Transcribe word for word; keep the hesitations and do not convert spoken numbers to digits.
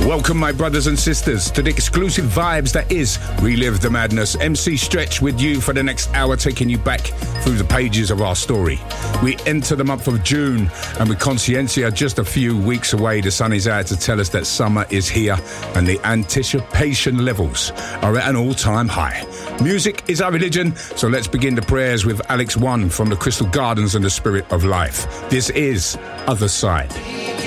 Welcome, my brothers and sisters, to the exclusive vibes that is Relive the Madness. M C Stretch with you for the next hour, taking you back through the pages of our story. We enter the month of June, and with Consciencia just a few weeks away, the sun is out to tell us that summer is here, and the anticipation levels are at an all-time high. Music is our religion, so let's begin the prayers with Alex One from the Crystal Gardens and the Spirit of Life. This is Other Side.